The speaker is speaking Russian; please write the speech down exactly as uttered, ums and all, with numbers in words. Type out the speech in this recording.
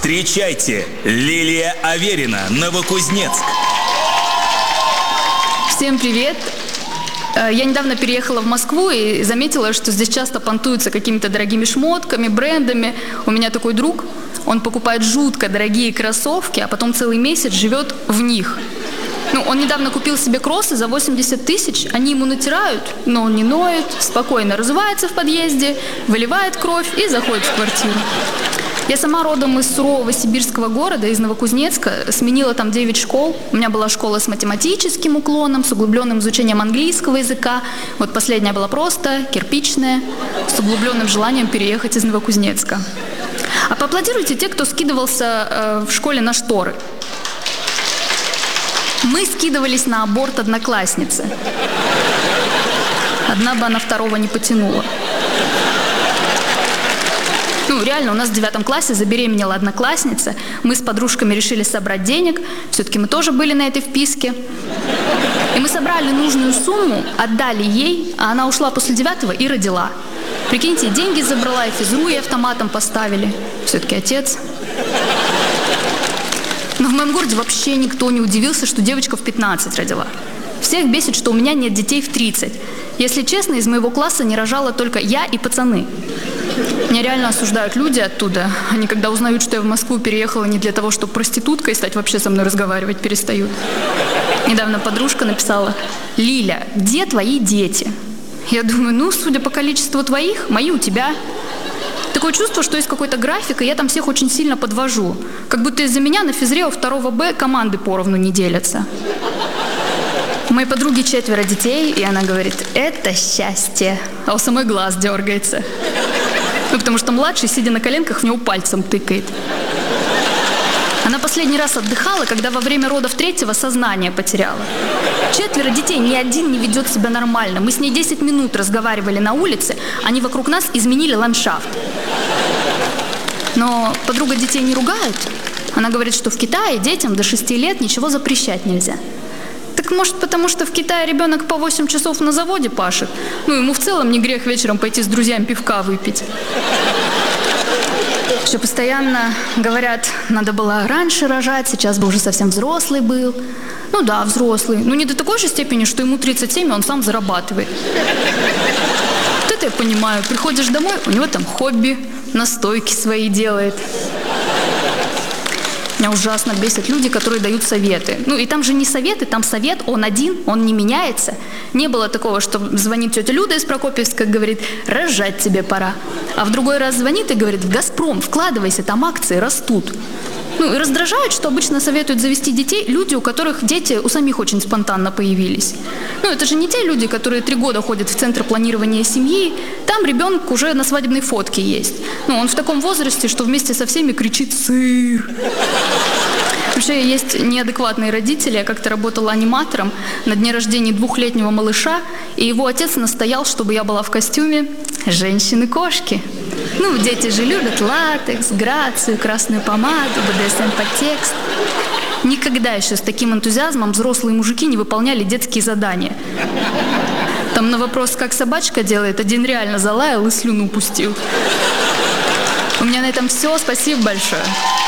Встречайте, Лилия Аверина, Новокузнецк. Всем привет! Я недавно переехала в Москву и заметила, что здесь часто понтуются какими-то дорогими шмотками, брендами. У меня такой друг, он покупает жутко дорогие кроссовки, а потом целый месяц живет в них. Ну, он недавно купил себе кроссы за восемьдесят тысяч, они ему натирают, но он не ноет, спокойно разувается в подъезде, выливает кровь и заходит в квартиру. Я сама родом из сурового сибирского города, из Новокузнецка, сменила там девять школ. У меня была школа с математическим уклоном, с углубленным изучением английского языка. Вот последняя была просто, кирпичная, с углубленным желанием переехать из Новокузнецка. А поаплодируйте те, кто скидывался э, в школе на шторы. Мы скидывались на аборт одноклассницы. Одна бы она второго не потянула. Ну, реально, у нас в девятом классе забеременела одноклассница. Мы с подружками решили собрать денег. Все-таки мы тоже были на этой вписке. И мы собрали нужную сумму, отдали ей, а она ушла после девятого и родила. Прикиньте, деньги забрала, и физру ей автоматом поставили. Все-таки отец. Но в моем городе вообще никто не удивился, что девочка в пятнадцать родила. Всех бесит, что у меня нет детей в тридцать. Если честно, из моего класса не рожала только я и пацаны. Меня реально осуждают люди оттуда. Они, когда узнают, что я в Москву переехала не для того, чтобы проституткой стать, вообще со мной разговаривать перестают. Недавно подружка написала: «Лиля, где твои дети?» Я думаю, ну, судя по количеству твоих, мои у тебя. Такое чувство, что есть какой-то график, и я там всех очень сильно подвожу. Как будто из-за меня на физре у второго Б команды поровну не делятся. У моей подруги четверо детей, и она говорит: это счастье. А у самой глаз дергается. Ну, потому что младший, сидя на коленках, в него пальцем тыкает. Она последний раз отдыхала, когда во время родов третьего сознание потеряла. Четверо детей, ни один не ведет себя нормально. Мы с ней десять минут разговаривали на улице, они вокруг нас изменили ландшафт. Но подруга детей не ругает. Она говорит, что в Китае детям до шести лет ничего запрещать нельзя. Так может, потому что в Китае ребенок по восемь часов на заводе пашет? Ну, ему в целом не грех вечером пойти с друзьями пивка выпить. Еще постоянно говорят, надо было раньше рожать, сейчас бы уже совсем взрослый был. Ну да, взрослый. Но не до такой же степени, что ему тридцать семь, и он сам зарабатывает. Вот это я понимаю. Приходишь домой, у него там хобби, настойки свои делает. Меня ужасно бесят люди, которые дают советы. Ну и там же не советы, там совет, он один, он не меняется. Не было такого, что звонит тетя Люда из Прокопьевска, говорит: рожать тебе пора. А в другой раз звонит и говорит: в «Газпром» вкладывайся, там акции растут. Ну и раздражает, что обычно советуют завести детей люди, у которых дети у самих очень спонтанно появились. Ну это же не те люди, которые три года ходят в центр планирования семьи. Там ребенок уже на свадебной фотке есть. Ну он в таком возрасте, что вместе со всеми кричит «сыр». Вообще есть неадекватные родители. Я как-то работала аниматором на дне рождения двухлетнего малыша, и его отец настоял, чтобы я была в костюме женщины-кошки. Ну, дети же любят латекс, грацию, красную помаду, бэ дэ эс эм-подтекст. Никогда еще с таким энтузиазмом взрослые мужики не выполняли детские задания. Там на вопрос, как собачка делает, один реально залаял и слюну пустил. У меня на этом все. Спасибо большое.